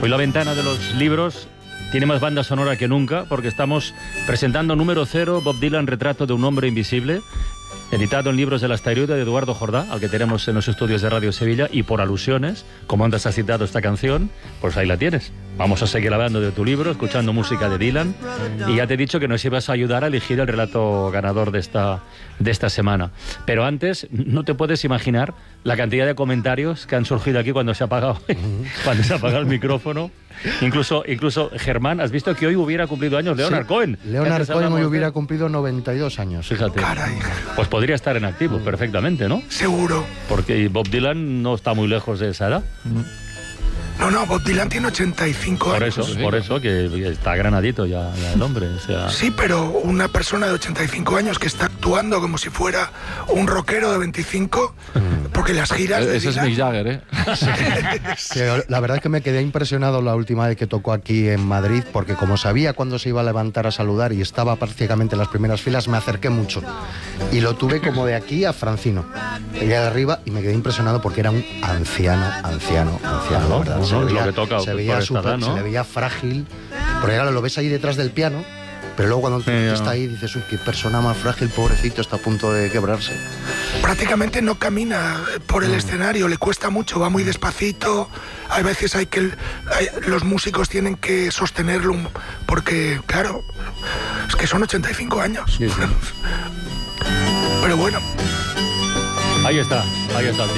Hoy la ventana de los libros tiene más banda sonora que nunca, porque estamos presentando número 0, Bob Dylan, Retrato de un hombre invisible, editado en Libros del Asteroide de Eduardo Jordá, al que tenemos en los estudios de Radio Sevilla, y por alusiones, como antes has citado esta canción, pues ahí la tienes. Vamos a seguir hablando de tu libro, escuchando música de Dylan, y ya te he dicho que nos ibas a ayudar a elegir el relato ganador de esta semana. Pero antes, no te puedes imaginar la cantidad de comentarios que han surgido aquí cuando se ha apagado, el micrófono. Incluso Germán, ¿has visto que hoy hubiera cumplido años Leonard Cohen? Leonard Cohen hoy hubiera cumplido 92 años. Fíjate. Caray. Pues podría estar en activo perfectamente, ¿no? Seguro. Porque Bob Dylan no está muy lejos de esa edad. No, Bob Dylan tiene 85 años. Por eso, que está granadito ya el hombre. O sea... Sí, pero una persona de 85 años que está actuando como si fuera un rockero de 25, porque las giras de Ese es Dylan... Mick Jagger, ¿eh? Sí, la verdad es que me quedé impresionado la última vez que tocó aquí en Madrid, porque como sabía cuándo se iba a levantar a saludar y estaba prácticamente en las primeras filas, me acerqué mucho. Y lo tuve como de aquí a Francino. Llegué arriba y me quedé impresionado porque era un anciano, ¿no? ¿verdad? Se veía se le veía frágil, porque ahora lo ves ahí detrás del piano, pero luego cuando está ahí dices, uy, qué persona más frágil, pobrecito, está a punto de quebrarse. Prácticamente no camina por el escenario, le cuesta mucho, va muy despacito. Hay veces los músicos tienen que sostenerlo, porque, claro, es que son 85 años. Sí. Pero bueno. Ahí está.